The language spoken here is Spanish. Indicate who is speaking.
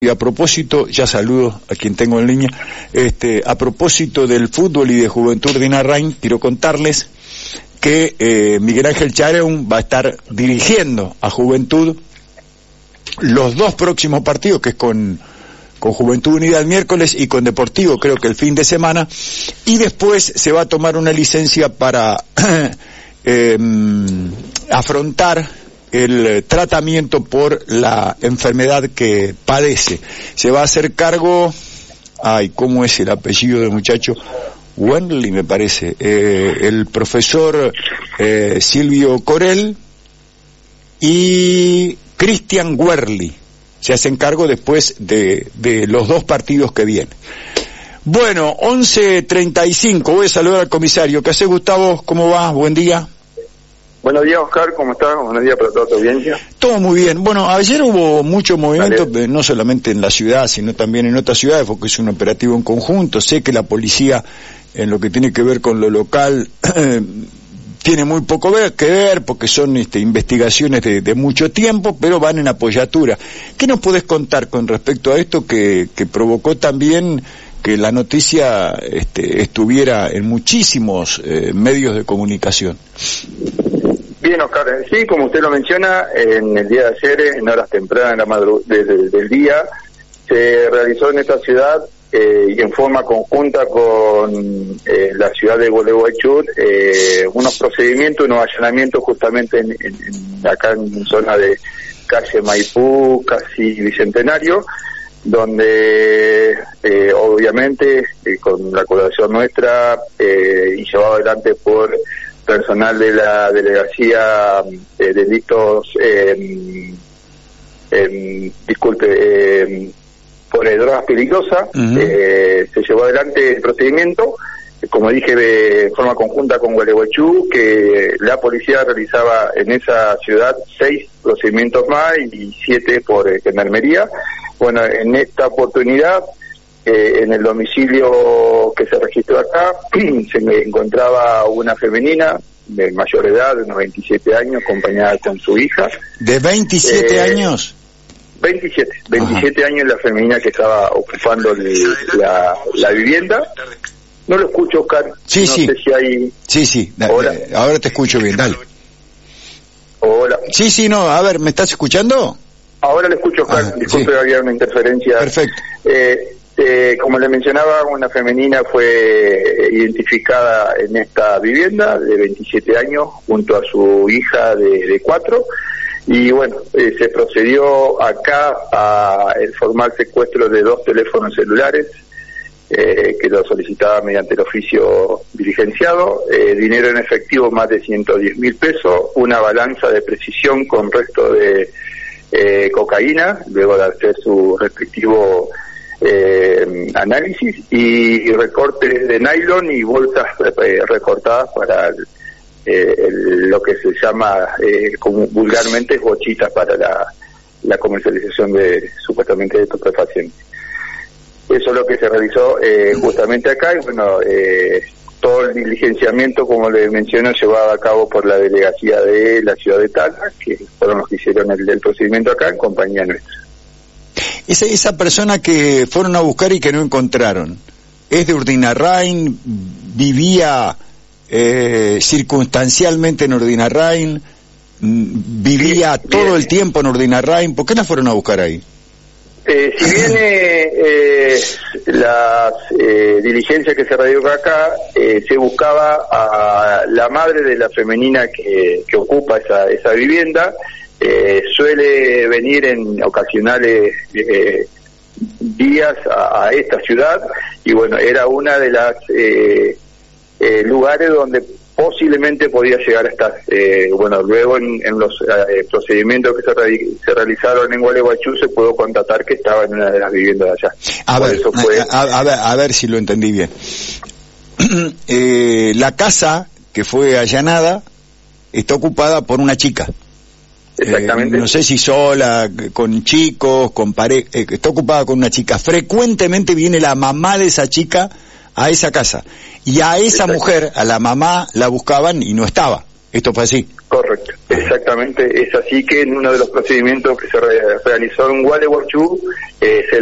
Speaker 1: Y a propósito, ya saludo a quien tengo en línea, a propósito del fútbol y de Juventud Urdinarrain, quiero contarles que Miguel Ángel Chareun va a estar dirigiendo a Juventud los dos próximos partidos, que es con Juventud Unida el miércoles y con Deportivo, creo que el fin de semana, y después se va a tomar una licencia para afrontar el tratamiento por la enfermedad que padece. Se va a hacer cargo, ¿cómo es el apellido del muchacho? Wenley, me parece, el profesor Silvio Corel y Cristian Werley. Se hacen cargo después de los dos partidos que vienen. Bueno, 11:35, voy a saludar al comisario. ¿Qué hace, Gustavo? ¿Cómo va? Buen día.
Speaker 2: Buenos días, Oscar, ¿cómo estás? Buenos días para toda tu audiencia.
Speaker 1: Todo muy bien. Bueno, ayer hubo mucho movimiento, no solamente en la ciudad, sino también en otras ciudades, porque es un operativo en conjunto. Sé que la policía, en lo que tiene que ver con lo local, tiene muy poco que ver, porque son investigaciones de mucho tiempo, pero van en apoyatura. ¿Qué nos podés contar con respecto a esto que provocó también que la noticia estuviera en muchísimos medios de comunicación?
Speaker 2: Bien, Oscar, sí, como usted lo menciona, en el día de ayer, en horas tempranas del día, se realizó en esta ciudad y en forma conjunta con la ciudad de Gualeguaychú unos procedimientos, unos allanamientos justamente acá en zona de calle Maipú, casi Bicentenario, donde obviamente con la colaboración nuestra y llevado adelante por personal de la delegacia de delitos por drogas peligrosas, se llevó adelante el procedimiento, como dije, de forma conjunta con Gualeguaychú, que la policía realizaba en esa ciudad 6 procedimientos más y 7 por gendarmería. Bueno, en esta oportunidad, en el domicilio que se registró acá, se encontraba una femenina de mayor edad, de unos 27 años, acompañada con su hija.
Speaker 1: ¿De 27 años?
Speaker 2: 27 años la femenina que estaba ocupando la vivienda. No lo escucho, Oscar.
Speaker 1: Sí,
Speaker 2: no
Speaker 1: sí.
Speaker 2: sé si hay...
Speaker 1: Sí, hola. Ahora te escucho bien, dale.
Speaker 2: Hola.
Speaker 1: Sí, no, a ver, ¿me estás escuchando?
Speaker 2: Ahora le escucho, Oscar. Disculpe, sí. Había una interferencia.
Speaker 1: Perfecto.
Speaker 2: Como le mencionaba, una femenina fue identificada en esta vivienda de 27 años junto a su hija de 4, y bueno, se procedió acá a el formal secuestro de 2 teléfonos celulares que lo solicitaba mediante el oficio diligenciado, dinero en efectivo más de 110.000 pesos, una balanza de precisión con resto de cocaína, luego de hacer su respectivo análisis, y recortes de nylon y bolsas recortadas para lo que se llama como vulgarmente bochitas para la comercialización supuestamente de estupefacientes. Eso es lo que se realizó justamente acá, y bueno, todo el diligenciamiento, como le menciono, llevado a cabo por la delegacia de la ciudad de Talca, que fueron los que hicieron el procedimiento acá en compañía nuestra.
Speaker 1: Esa persona que fueron a buscar y que no encontraron, ¿es de Urdinarrain? ¿Vivía circunstancialmente en Urdinarrain? ¿Vivía todo el tiempo en Urdinarrain? ¿Por qué la fueron a buscar ahí?
Speaker 2: Si bien las diligencias que se radicó acá, se buscaba a la madre de la femenina que ocupa esa vivienda. Suele venir en ocasionales días a esta ciudad, y bueno, era una de las lugares donde posiblemente podía llegar a estar. Bueno, luego en los procedimientos que se realizaron en Gualeguaychú se pudo constatar que estaba en una de las viviendas de allá.
Speaker 1: A ver si lo entendí bien. La casa que fue allanada está ocupada por una chica.
Speaker 2: Exactamente.
Speaker 1: No sé si sola, con chicos, con pareja, está ocupada con una chica. Frecuentemente viene la mamá de esa chica a esa casa, y a esa mujer, a la mamá, la buscaban y no estaba. ¿Esto fue así?
Speaker 2: Correcto. Exactamente, es así que en uno de los procedimientos que se realizó en Gualeguaychú, se